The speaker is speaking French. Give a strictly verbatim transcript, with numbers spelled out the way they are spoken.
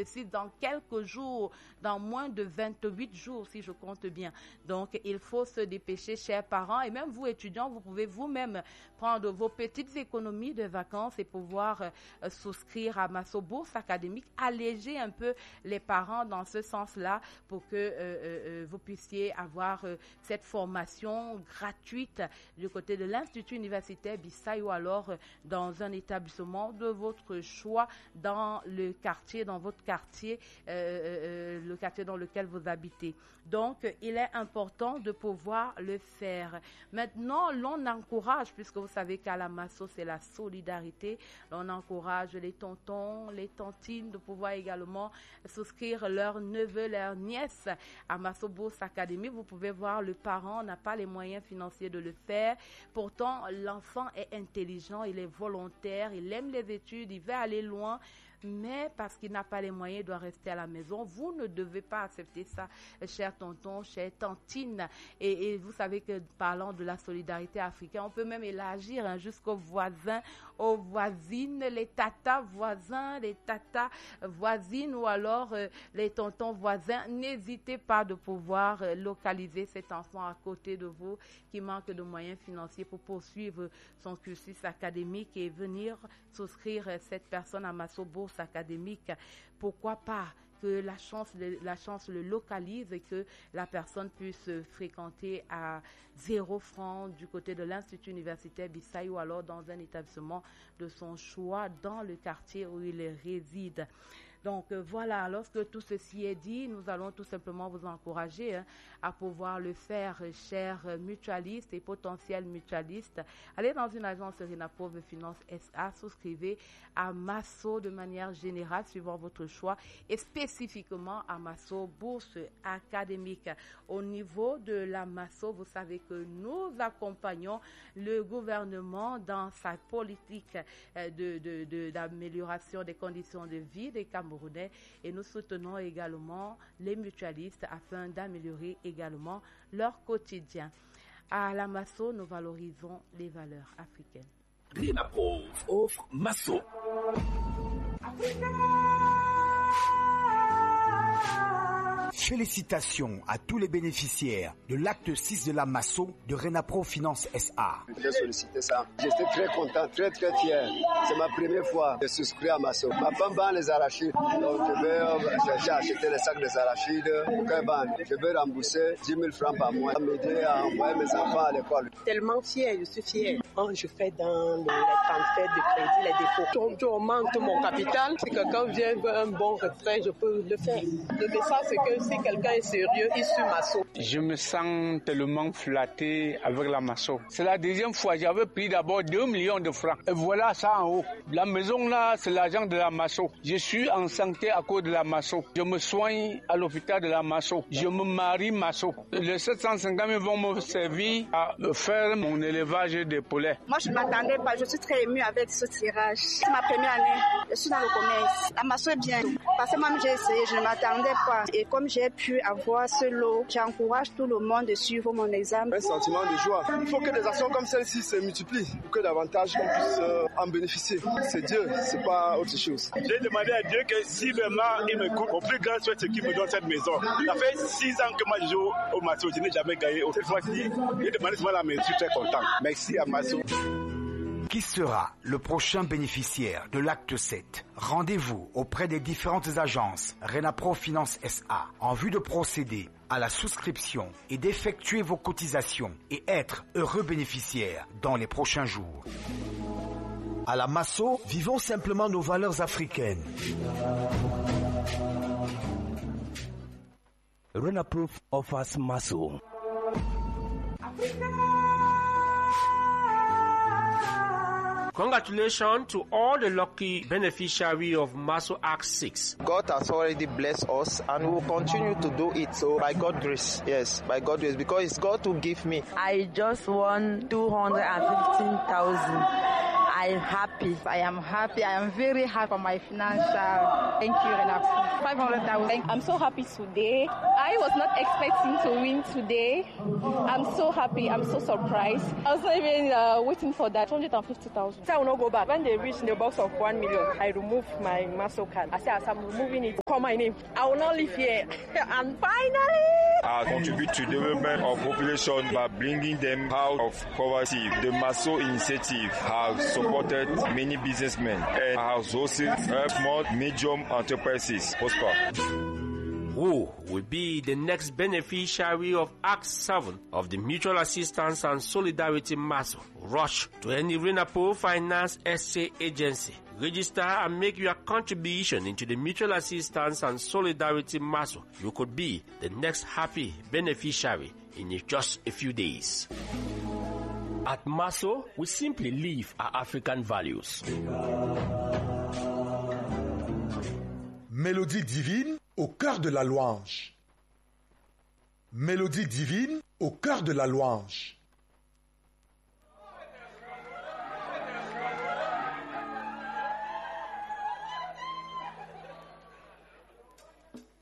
nécessite dans quelques jours, dans moins de vingt-huit jours, si je compte bien. Donc, il faut se dépêcher, chers parents, et même vous, étudiants, vous pouvez vous-même prendre vos petites économies de vacances et pouvoir euh, souscrire à Masso Bourse Académique, alléger un peu les parents dans ce sens-là pour que euh, euh, vous puissiez avoir euh, cette formation gratuite du côté de l'Institut universitaire Bissaï ou alors euh, dans un établissement de votre choix dans le quartier, dans votre quartier, euh, euh, le quartier dans lequel vous habitez. Donc, il est important de pouvoir le faire. Maintenant, l'on encourage, puisque vous savez qu'à la Masso, c'est la solidarité, on encourage les tontons, les tantines de pouvoir également souscrire leurs neveux, leurs nièces à Masso Bourse Académie. Vous pouvez voir, le parent n'a pas les moyens financiers de le faire. Pourtant, l'enfant est intelligent, il est volontaire, il aime les études, il veut aller loin. Mais parce qu'il n'a pas les moyens, il doit rester à la maison. Vous ne devez pas accepter ça, chers tontons, chers tantines. Et, et vous savez que parlant de la solidarité africaine, on peut même élargir hein, jusqu'aux voisins, aux voisines, les tatas voisins, les tatas voisines ou alors euh, les tontons voisins. N'hésitez pas de pouvoir euh, localiser cet enfant à côté de vous qui manque de moyens financiers pour poursuivre son cursus académique et venir souscrire euh, cette personne à Masso Bourse Académique. Pourquoi pas que la chance, la chance le localise et que la personne puisse fréquenter à zéro franc du côté de l'Institut universitaire Bissaï ou alors dans un établissement de son choix dans le quartier où il réside. Donc euh, voilà, lorsque tout ceci est dit, nous allons tout simplement vous encourager hein, à pouvoir le faire, chers mutualistes et potentiels mutualistes. Allez dans une agence Renapro Finance S A, souscrivez à Masso de manière générale, suivant votre choix, et spécifiquement à Masso Bourse Académique. Au niveau de la Masso, vous savez que nous accompagnons le gouvernement dans sa politique euh, de, de, de, d'amélioration des conditions de vie des Camerounais. Et nous soutenons également les mutualistes afin d'améliorer également leur quotidien. À la Masso, nous valorisons les valeurs africaines. Renapro offre Masso. Félicitations à tous les bénéficiaires de l'acte six de la Masso de Renapro Finance S A. J'ai sollicité ça. J'étais très content, très très fier. C'est ma première fois de souscrire à Masso. Ma femme vend les arachides. Donc je vais chercher à acheter les sacs des arachides. Je vais rembourser dix mille francs par mois. M'aider à envoyer mes enfants à l'école. Tellement fier, je suis fier. Quand je fais dans le, les transferts de crédit, les dépôts, je augmente mon capital. Si quelqu'un vient veut un bon retrait, je peux le faire. Le message c'est que si quelqu'un est sérieux, il suit Masso. Je me sens tellement flatté avec la Masso. C'est la deuxième fois. J'avais pris d'abord deux millions de francs. Et voilà ça en haut. La maison là, c'est l'argent de la Masso. Je suis en santé à cause de la Masso. Je me soigne à l'hôpital de la Masso. Je me marie Masso. Les sept cent cinquante mille vont me servir à faire mon élevage de poulets. Moi, je ne m'attendais pas. Je suis très émue avec ce tirage. C'est ma première année. Je suis dans le commerce. La Masso est bien. Parce que moi, j'ai essayé. Je ne m'attendais pas. Et comme j'ai pu avoir ce lot, j'encourage tout le monde de suivre mon examen. Un sentiment de joie. Il faut que des actions comme celle-ci se multiplient pour que davantage on puisse euh, en bénéficier. C'est Dieu, c'est pas autre chose. J'ai demandé à Dieu que si vraiment il me coupe, au plus grand souhait, c'est qu'il me donne cette maison. Ça fait six ans que moi je joue au Masso, je n'ai jamais gagné. Cette fois-ci, j'ai demandé seulement la maison, je suis très content. Merci à Masso. Qui sera le prochain bénéficiaire de l'acte sept? Rendez-vous auprès des différentes agences Renapro Finance S A en vue de procéder à la souscription et d'effectuer vos cotisations et être heureux bénéficiaire dans les prochains jours. À la Masso, vivons simplement nos valeurs africaines. Renapro offers Masso. Congratulations to all the lucky beneficiaries of Masso Act six. God has already blessed us and will continue to do it. So by God's grace, yes, by God's grace, because it's God who give me. I just won two hundred fifteen thousand. I am happy. I am happy. I am very happy for my financial. Thank you, Renapro. five hundred thousand. I'm so happy today. I was not expecting to win today. I'm so happy. I'm so surprised. I was not even uh, waiting for that. one hundred fifty thousand. I will not go back. When they reach the box of one million, I remove my muscle card. I say, as I'm removing it, call my name. I will not live here. And finally, I contribute to the development of population by bringing them out of poverty. The Maso initiative has supported many businessmen and has also helped more medium enterprises prosper. Who will be the next beneficiary of Act seven of the Mutual Assistance and Solidarity Maso? Rush to any Renapro Finance S A agency. Register and make your contribution into the Mutual Assistance and Solidarity Maso. You could be the next happy beneficiary in just a few days. At Maso, we simply live our African values. Mélodie divine au cœur de la louange. Mélodie divine au cœur de la louange.